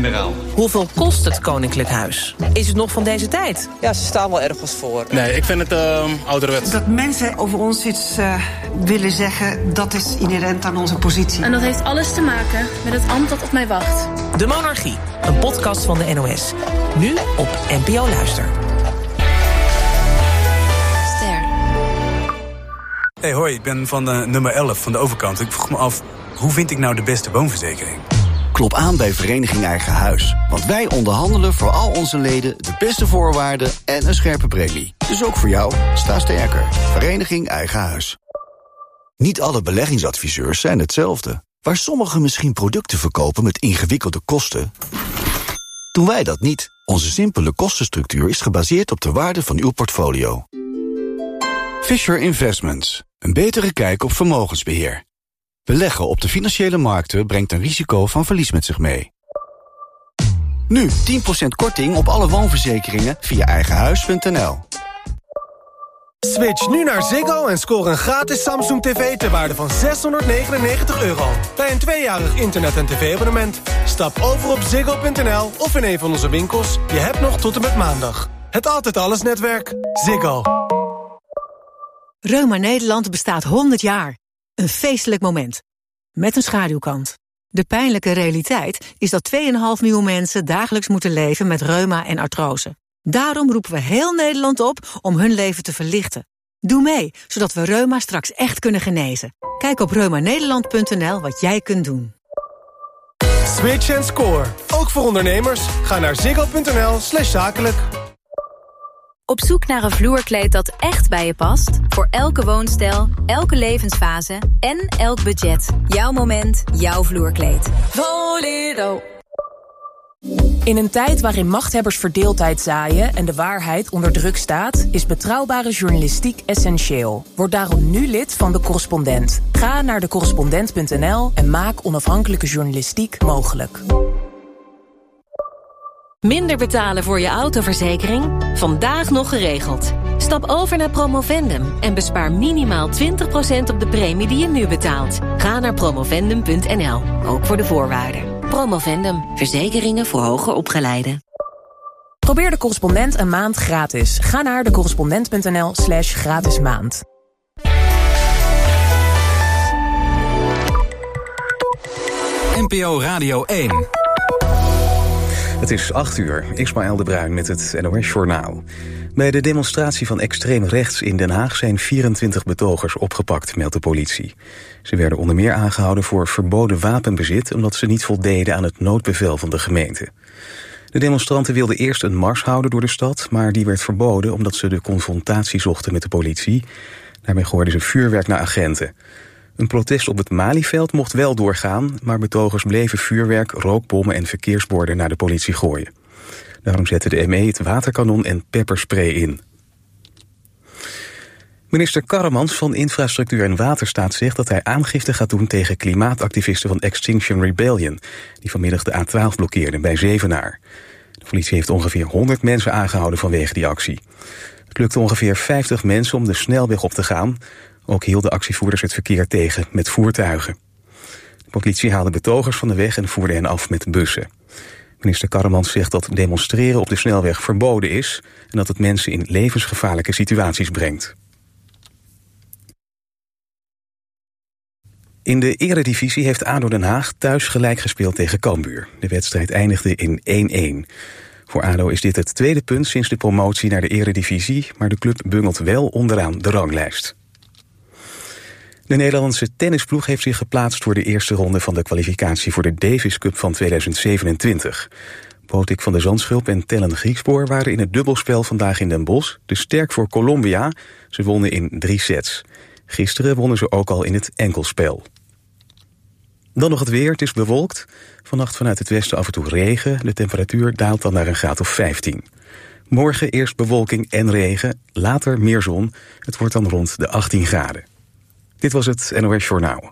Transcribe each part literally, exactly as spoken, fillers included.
Consul-generaal. Hoeveel kost het Koninklijk Huis? Is het nog van deze tijd? Ja, ze staan wel ergens voor. Nee, ik vind het uh, ouderwets. Dat mensen over ons iets uh, willen zeggen, dat is inherent aan onze positie. En dat heeft alles te maken met het ambt dat op mij wacht. De Monarchie, een podcast van de N O S. Nu op N P O Luister. Ster. Hey, hoi, ik ben van uh, nummer elf van de overkant. Ik vroeg me af, hoe vind ik nou de beste woonverzekering? Klop aan bij Vereniging Eigen Huis. Want wij onderhandelen voor al onze leden de beste voorwaarden en een scherpe premie. Dus ook voor jou, sta sterker. Vereniging Eigen Huis. Niet alle beleggingsadviseurs zijn hetzelfde. Waar sommigen misschien producten verkopen met ingewikkelde kosten, doen wij dat niet. Onze simpele kostenstructuur is gebaseerd op de waarde van uw portfolio. Fisher Investments. Een betere kijk op vermogensbeheer. Beleggen op de financiële markten brengt een risico van verlies met zich mee. Nu tien procent korting op alle woonverzekeringen via eigenhuis punt n l. Switch nu naar Ziggo en score een gratis Samsung T V ter waarde van zeshonderdnegenennegentig euro. Bij een tweejarig internet- en tv-abonnement. Stap over op ziggo punt n l of in een van onze winkels. Je hebt nog tot en met maandag. Het Altijd Alles netwerk. Ziggo. Reuma Nederland bestaat honderd jaar. Een feestelijk moment. Met een schaduwkant. De pijnlijke realiteit is dat twee komma vijf miljoen mensen dagelijks moeten leven met reuma en artrose. Daarom roepen we heel Nederland op om hun leven te verlichten. Doe mee, zodat we reuma straks echt kunnen genezen. Kijk op reuma nederland punt n l wat jij kunt doen. Switch en score. Ook voor ondernemers. Ga naar ziggo punt n l slash zakelijk. Op zoek naar een vloerkleed dat echt bij je past? Voor elke woonstijl, elke levensfase en elk budget. Jouw moment, jouw vloerkleed. Volero. In een tijd waarin machthebbers verdeeldheid zaaien en de waarheid onder druk staat, is betrouwbare journalistiek essentieel. Word daarom nu lid van De Correspondent. Ga naar de correspondent punt n l en maak onafhankelijke journalistiek mogelijk. Minder betalen voor je autoverzekering? Vandaag nog geregeld. Stap over naar Promovendum en bespaar minimaal twintig procent op de premie die je nu betaalt. Ga naar promovendum punt n l, ook voor de voorwaarden. Promovendum, verzekeringen voor hoger opgeleiden. Probeer De Correspondent een maand gratis. Ga naar de correspondent punt n l slash gratis maand. N P O Radio één. Het is acht uur, Ismaël de Bruin met het N O S-journaal. Bij de demonstratie van extreem rechts in Den Haag zijn vierentwintig betogers opgepakt, meldt de politie. Ze werden onder meer aangehouden voor verboden wapenbezit, omdat ze niet voldeden aan het noodbevel van de gemeente. De demonstranten wilden eerst een mars houden door de stad, maar die werd verboden omdat ze de confrontatie zochten met de politie. Daarmee gooiden ze vuurwerk naar agenten. Een protest op het Malieveld mocht wel doorgaan, maar betogers bleven vuurwerk, rookbommen en verkeersborden naar de politie gooien. Daarom zette de M E het waterkanon en pepperspray in. Minister Karremans van Infrastructuur en Waterstaat zegt dat hij aangifte gaat doen tegen klimaatactivisten van Extinction Rebellion, die vanmiddag de A twaalf blokkeerden bij Zevenaar. De politie heeft ongeveer honderd mensen aangehouden vanwege die actie. Het lukte ongeveer vijftig mensen om de snelweg op te gaan. Ook hielden actievoerders het verkeer tegen met voertuigen. De politie haalde betogers van de weg en voerde hen af met bussen. Minister Karremans zegt dat demonstreren op de snelweg verboden is en dat het mensen in levensgevaarlijke situaties brengt. In de Eredivisie heeft A D O Den Haag thuis gelijk gespeeld tegen Cambuur. De wedstrijd eindigde in één-één. Voor A D O is dit het tweede punt sinds de promotie naar de Eredivisie, maar de club bungelt wel onderaan de ranglijst. De Nederlandse tennisploeg heeft zich geplaatst voor de eerste ronde van de kwalificatie voor de Davis Cup van tweeduizend zevenentwintig. Botik van de Zandschulp en Tellen Griekspoor waren in het dubbelspel vandaag in Den Bosch te sterk voor Colombia. Ze wonnen in drie sets. Gisteren wonnen ze ook al in het enkelspel. Dan nog het weer, het is bewolkt. Vannacht vanuit het westen af en toe regen. De temperatuur daalt dan naar een graad of vijftien. Morgen eerst bewolking en regen, later meer zon. Het wordt dan rond de achttien graden. Dit was het N O S-journaal.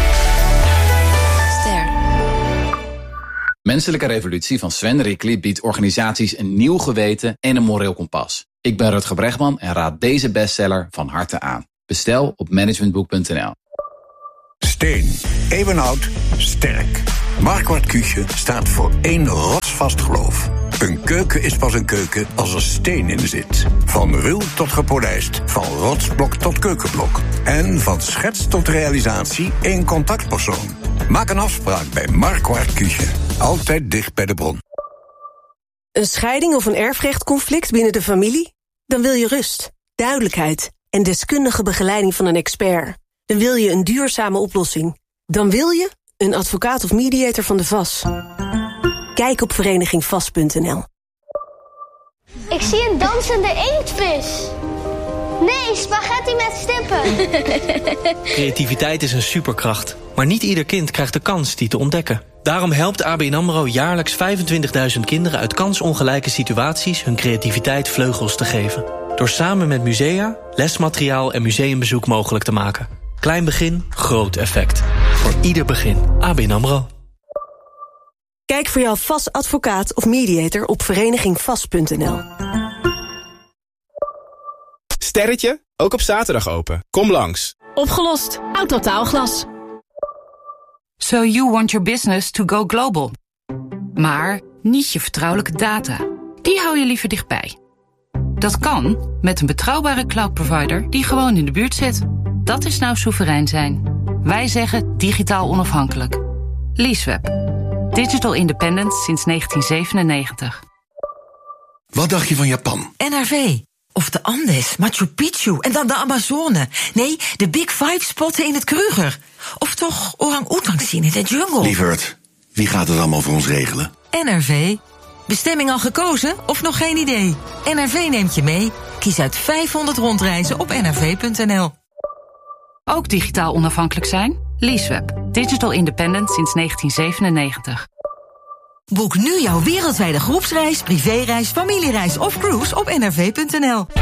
Ster. Menselijke Revolutie van Sven Rikli biedt organisaties een nieuw geweten en een moreel kompas. Ik ben Rutger Bregman en raad deze bestseller van harte aan. Bestel op managementboek punt n l. Steen, eeuwenoud, sterk. Marquardt Cuusje staat voor één rots vast geloof. Een keuken is pas een keuken als er steen in zit. Van ruw tot gepolijst, van rotsblok tot keukenblok. En van schets tot realisatie één contactpersoon. Maak een afspraak bij Marquardt Küche. Altijd dicht bij de bron. Een scheiding of een erfrechtconflict binnen de familie? Dan wil je rust, duidelijkheid en deskundige begeleiding van een expert. Dan wil je een duurzame oplossing. Dan wil je een advocaat of mediator van de V A S. Kijk op vereniging vast punt n l. Ik zie een dansende inktvis. Nee, spaghetti met stippen. Creativiteit is een superkracht. Maar niet ieder kind krijgt de kans die te ontdekken. Daarom helpt A B N AMRO jaarlijks vijfentwintigduizend kinderen uit kansongelijke situaties hun creativiteit vleugels te geven. Door samen met musea, lesmateriaal en museumbezoek mogelijk te maken. Klein begin, groot effect. Voor ieder begin. A B N AMRO. Kijk voor jouw V A S advocaat of mediator op vereniging vast punt n l. Sterretje, ook op zaterdag open. Kom langs. Opgelost. Autotaalglas. So you want your business to go global. Maar niet je vertrouwelijke data. Die hou je liever dichtbij. Dat kan met een betrouwbare cloud-provider die gewoon in de buurt zit. Dat is nou soeverein zijn. Wij zeggen digitaal onafhankelijk. Leaseweb. Digital independent sinds negentien zevenennegentig. Wat dacht je van Japan? N R V. Of de Andes, Machu Picchu en dan de Amazone. Nee, de Big Five spotten in het Kruger. Of toch orang-oetang zien in de jungle. Lieverd, wie gaat het allemaal voor ons regelen? N R V. Bestemming al gekozen of nog geen idee? N R V neemt je mee. Kies uit vijfhonderd rondreizen op n r v punt n l. Ook digitaal onafhankelijk zijn? Leaseweb. Digital independent sinds negentien zevenennegentig. Boek nu jouw wereldwijde groepsreis, privéreis, familiereis of cruise op n r v punt n l.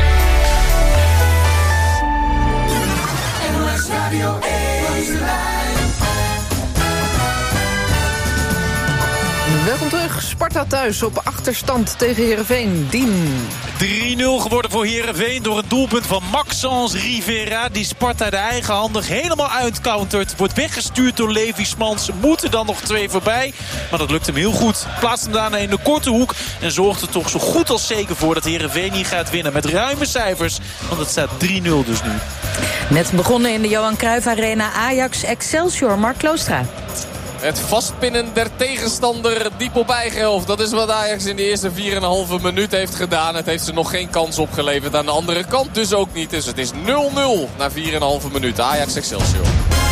Welkom terug. Sparta thuis op achterstand tegen Heerenveen. Dien. drie nul geworden voor Heerenveen door het doelpunt van Maxence Rivera. Die Sparta de eigen handig helemaal uitcountert. Wordt weggestuurd door Levi Smans. Moeten dan nog twee voorbij. Maar dat lukt hem heel goed. Plaatst hem daarna in de korte hoek. En zorgt er toch zo goed als zeker voor dat Heerenveen hier gaat winnen. Met ruime cijfers. Want het staat drie nul dus nu. Net begonnen in de Johan Cruijff Arena Ajax Excelsior. Mark Kloostra. Het vastpinnen der tegenstander diep op eigen helft. Dat is wat Ajax in de eerste vier komma vijf minuut heeft gedaan. Het heeft ze nog geen kans opgeleverd. Aan de andere kant dus ook niet. Dus het is nul nul na vier komma vijf minuten. Ajax Excelsior.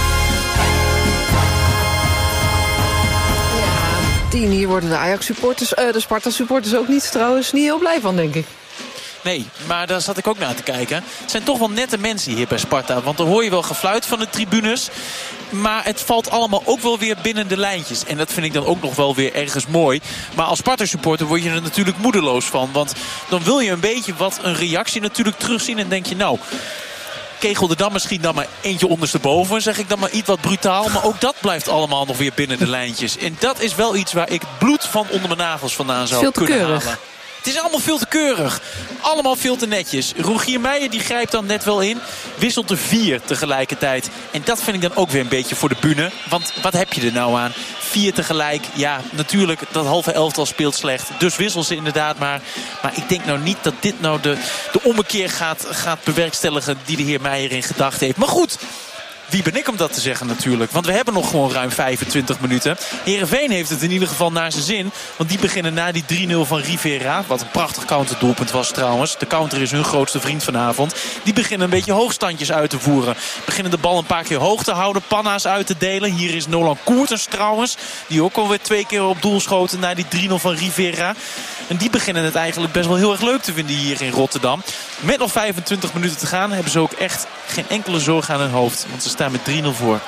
Ja, tien hier worden de Ajax-supporters, uh, de Sparta-supporters ook niet trouwens niet heel blij van, denk ik. Nee, maar daar zat ik ook naar te kijken. Het zijn toch wel nette mensen hier bij Sparta. Want dan hoor je wel gefluit van de tribunes. Maar het valt allemaal ook wel weer binnen de lijntjes. En dat vind ik dan ook nog wel weer ergens mooi. Maar als Sparta-supporter word je er natuurlijk moedeloos van. Want dan wil je een beetje wat een reactie natuurlijk terugzien. En denk je nou, kegel er dan misschien dan maar eentje ondersteboven. Zeg ik dan maar iets wat brutaal. Maar ook dat blijft allemaal nog weer binnen de lijntjes. En dat is wel iets waar ik het bloed van onder mijn nagels vandaan zou kunnen keurig. halen. Het is allemaal veel te keurig. Allemaal veel te netjes. Rogier Meijer die grijpt dan net wel in. Wisselt er vier tegelijkertijd. En dat vind ik dan ook weer een beetje voor de bühne. Want wat heb je er nou aan? Vier tegelijk. Ja, natuurlijk, dat halve elftal speelt slecht. Dus wissel ze inderdaad maar. Maar ik denk nou niet dat dit nou de, de ommekeer gaat, gaat bewerkstelligen die de heer Meijer in gedachten heeft. Maar goed, wie ben ik om dat te zeggen natuurlijk? Want we hebben nog gewoon ruim vijfentwintig minuten. Heerenveen heeft het in ieder geval naar zijn zin. Want die beginnen na die drie nul van Rivera. Wat een prachtig counterdoelpunt was trouwens. De counter is hun grootste vriend vanavond. Die beginnen een beetje hoogstandjes uit te voeren. Beginnen de bal een paar keer hoog te houden. Panna's uit te delen. Hier is Nolan Koertens trouwens. Die ook alweer twee keer op doel schoten na die drie nul van Rivera. En die beginnen het eigenlijk best wel heel erg leuk te vinden hier in Rotterdam. Met nog vijfentwintig minuten te gaan hebben ze ook echt geen enkele zorg aan hun hoofd. Want ze staan met drie nul voor.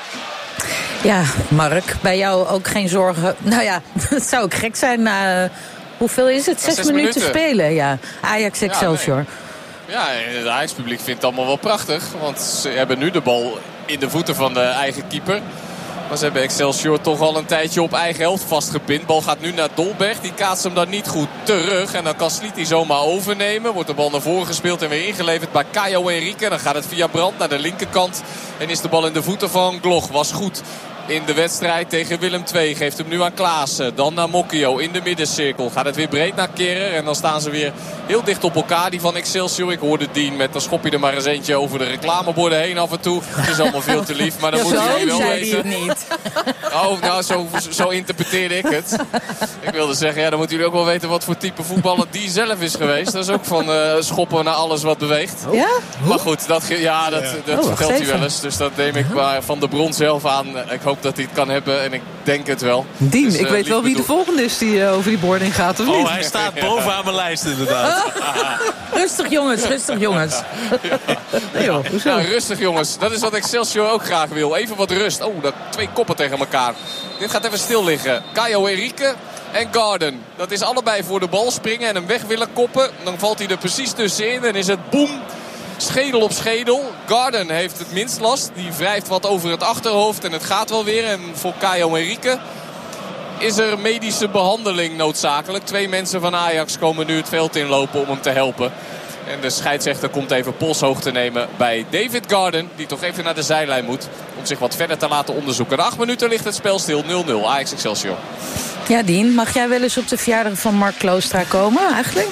Ja, Mark, bij jou ook geen zorgen. Nou ja, het zou ook gek zijn na, uh, hoeveel is het? Zes, zes minuten, minuten spelen, ja. Ajax Excelsior. Ja, nee. ja, het Ajax-publiek vindt het allemaal wel prachtig. Want ze hebben nu de bal in de voeten van de eigen keeper. Maar ze hebben Excelsior toch al een tijdje op eigen helft vastgepind. Bal gaat nu naar Dolberg. Die kaatst hem dan niet goed terug. En dan kan Sliti zomaar overnemen. Wordt de bal naar voren gespeeld en weer ingeleverd bij Caio Henrique. Dan gaat het via Brandt naar de linkerkant. En is de bal in de voeten van Gloch. Was goed in de wedstrijd tegen Willem twee. Geeft hem nu aan Klaassen. Dan naar Mokio in de middencirkel. Gaat het weer breed naar Kehrer. En dan staan ze weer heel dicht op elkaar. Die van Excelsior. Ik hoorde Dien met dan schop je er maar eens eentje over de reclameborden heen af en toe. Het is allemaal veel te lief. Maar dan ja, moeten jullie wel weten. Het niet. Oh, nou zo, zo interpreteerde ik het. Ik wilde zeggen, ja, dan moeten jullie ook wel weten wat voor type voetballer die zelf is geweest. Dat is ook van uh, schoppen naar alles wat beweegt. Ja? Maar goed, dat, ja, dat, dat oh, vertelt hij wel eens. Dus dat neem ik maar van de bron zelf aan. Ik hoop dat hij het kan hebben en ik denk het wel. Dien, dus, uh, ik weet wel wie bedoel... de volgende is die uh, over die boarding gaat, of niet? Oh, hij staat bovenaan mijn lijst inderdaad. Rustig jongens, rustig jongens. Ja. Nee, joh, ja, rustig jongens. Dat is wat Excelsior ook graag wil. Even wat rust. Oh, dat twee koppen tegen elkaar. Dit gaat even stil liggen. Caio Henrique en Garden. Dat is allebei voor de bal springen en hem weg willen koppen. Dan valt hij er precies tussenin en is het boem. Schedel op schedel. Garden heeft het minst last. Die wrijft wat over het achterhoofd en het gaat wel weer. En voor Caio Henrique is er medische behandeling noodzakelijk. Twee mensen van Ajax komen nu het veld inlopen om hem te helpen. En de scheidsrechter komt even polshoog te nemen bij David Garden. Die toch even naar de zijlijn moet. Om zich wat verder te laten onderzoeken. Na acht minuten ligt het spel stil. nul nul Ajax Excelsior. Ja, Dien, mag jij wel eens op de verjaardag van Mark Kloostra komen eigenlijk?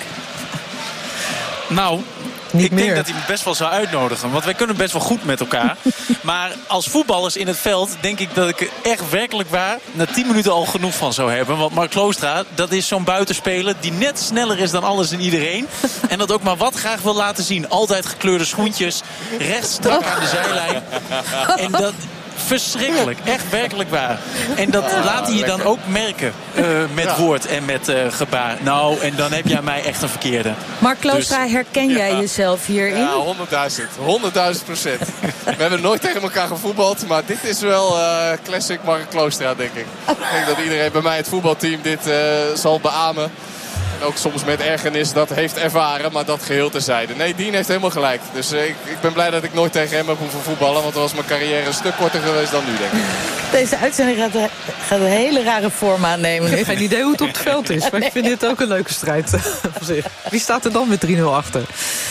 Nou... Niet ik meer. denk dat hij me best wel zou uitnodigen. Want wij kunnen best wel goed met elkaar. Maar als voetballers in het veld denk ik dat ik er echt werkelijk waar na tien minuten al genoeg van zou hebben. Want Mark Kloostra, dat is zo'n buitenspeler die net sneller is dan alles en iedereen. En dat ook maar wat graag wil laten zien. Altijd gekleurde schoentjes. Rechts strak aan de zijlijn. En dat... Verschrikkelijk, echt werkelijk waar. En dat ja, laat hij je dan ook merken uh, met ja. woord en met uh, gebaar. Nou, en dan heb jij mij echt een verkeerde. Mark Kloostra, dus, herken jij ja. jezelf hierin? Ja, honderdduizend. Honderdduizend procent. We hebben nooit tegen elkaar gevoetbald, maar dit is wel uh, classic Mark Kloostra, denk ik. Ik denk dat iedereen bij mij het voetbalteam dit uh, zal beamen. En ook soms met ergernis dat heeft ervaren, maar dat geheel terzijde. Nee, Dien heeft helemaal gelijk. Dus uh, ik, ik ben blij dat ik nooit tegen hem heb hoeven voetballen. Want dan was mijn carrière een stuk korter geweest dan nu, denk ik. Deze uitzending gaat, gaat een hele rare vorm aannemen. Ik heb geen idee hoe het op het veld is. Maar nee. Ik vind dit ook een leuke strijd. Wie staat er dan met drie nul achter?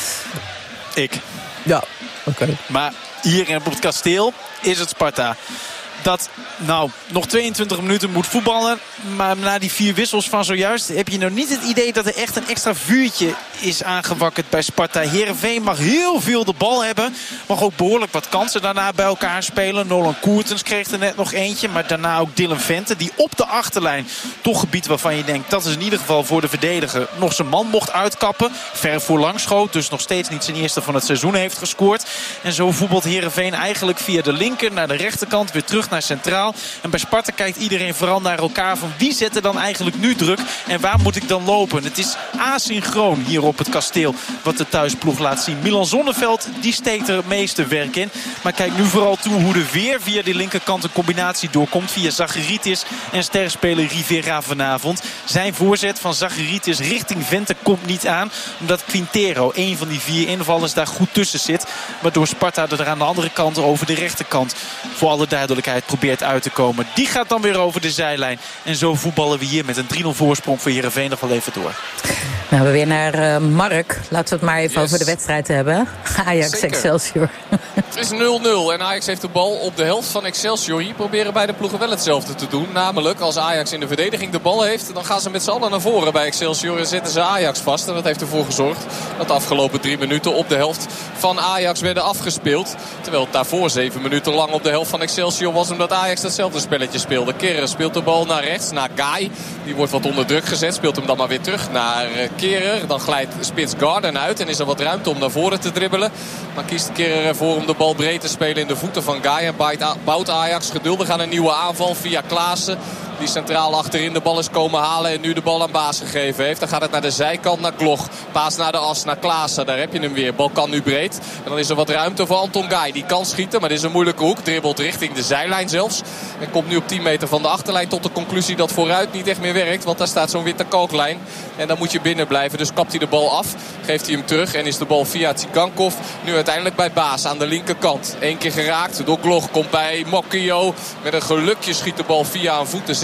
Ik. Ja, oké. Okay. Maar hier op het kasteel is het Sparta. Dat nou nog tweeëntwintig minuten moet voetballen. Maar na die vier wissels van zojuist heb je nou niet het idee dat er echt een extra vuurtje is aangewakkerd bij Sparta. Heerenveen mag heel veel de bal hebben. Mag ook behoorlijk wat kansen daarna bij elkaar spelen. Nolan Koertens kreeg er net nog eentje. Maar daarna ook Dylan Vente. Die op de achterlijn toch gebied waarvan je denkt dat is in ieder geval voor de verdediger nog zijn man mocht uitkappen. Ver voorlangs schoot. Dus nog steeds niet zijn eerste van het seizoen heeft gescoord. En zo voetbalt Heerenveen eigenlijk via de linker naar de rechterkant weer terug naar centraal. En bij Sparta kijkt iedereen vooral naar elkaar van wie zet er dan eigenlijk nu druk en waar moet ik dan lopen. Het is asynchroon hier op het kasteel wat de thuisploeg laat zien. Milan Zonneveld die steekt er het meeste werk in. Maar kijk nu vooral toe hoe er weer via die linkerkant een combinatie doorkomt via Zacharitis en sterspeler Rivera vanavond. Zijn voorzet van Zacharitis richting Vente komt niet aan. Omdat Quintero, een van die vier invallers, daar goed tussen zit. Waardoor Sparta er aan de andere kant over de rechterkant voor alle duidelijkheid probeert uit te komen. Die gaat dan weer over de zijlijn. En zo voetballen we hier met een drie nul voorsprong voor Heerenveen nog wel even door. Nou, we weer naar uh, Mark. Laten we het maar even yes. over de wedstrijd hebben. Ajax Zeker. Excelsior. Het is nul nul en Ajax heeft de bal op de helft van Excelsior. Hier proberen beide ploegen wel hetzelfde te doen. Namelijk, als Ajax in de verdediging de bal heeft, dan gaan ze met z'n allen naar voren bij Excelsior en zetten ze Ajax vast. En dat heeft ervoor gezorgd dat de afgelopen drie minuten op de helft van Ajax werden afgespeeld. Terwijl het daarvoor zeven minuten lang op de helft van Excelsior was, omdat Ajax datzelfde spelletje speelde. Kehrer speelt de bal naar rechts, naar Guy. Die wordt wat onder druk gezet, speelt hem dan maar weer terug naar Kehrer. Dan glijdt spits Garden uit en is er wat ruimte om naar voren te dribbelen. Dan kiest Kehrer ervoor om de bal breed te spelen in de voeten van Guy. En bouwt Ajax geduldig aan een nieuwe aanval via Klaassen. Die centraal achterin de bal is komen halen en nu de bal aan Baas gegeven heeft. Dan gaat het naar de zijkant, naar Gloch. Paas naar de as, naar Klaassen. Daar heb je hem weer. Bal kan nu breed. En dan is er wat ruimte voor Anton Guy. Die kan schieten, maar dit is een moeilijke hoek. Dribbelt richting de zijlijn zelfs. En komt nu op tien meter van de achterlijn tot de conclusie dat vooruit niet echt meer werkt. Want daar staat zo'n witte kalklijn. En dan moet je binnen blijven. Dus kapt hij de bal af. Geeft hij hem terug. En is de bal via Tsigankov nu uiteindelijk bij Baas aan de linkerkant. Eén keer geraakt door Gloch. Komt bij Mokio. Met een gelukje schiet de bal via een voet de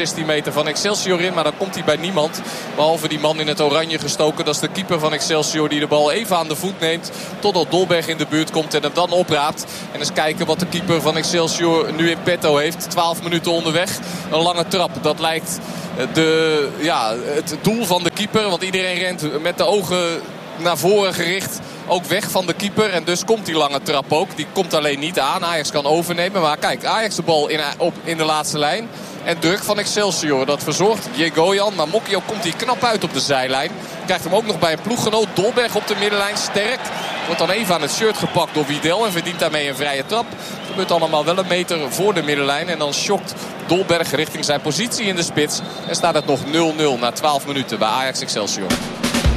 zestien meter van Excelsior in. Maar dan komt hij bij niemand. Behalve die man in het oranje gestoken. Dat is de keeper van Excelsior die de bal even aan de voet neemt. Totdat Dolberg in de buurt komt en hem dan opraapt. En eens kijken wat de keeper van Excelsior nu in petto heeft. twaalf minuten onderweg. Een lange trap. Dat lijkt de, ja, het doel van de keeper. Want iedereen rent met de ogen naar voren gericht. Ook weg van de keeper. En dus komt die lange trap ook. Die komt alleen niet aan. Ajax kan overnemen. Maar kijk, Ajax de bal in, op, in de laatste lijn. En druk van Excelsior. Dat verzorgt Jegoyan. Maar Mokio komt hier knap uit op de zijlijn. Krijgt hem ook nog bij een ploeggenoot. Dolberg op de middenlijn. Sterk. Wordt dan even aan het shirt gepakt door Widel. En verdient daarmee een vrije trap. Het gebeurt allemaal wel een meter voor de middenlijn. En dan schokt Dolberg richting zijn positie in de spits. En staat het nog nul nul na twaalf minuten bij Ajax Excelsior.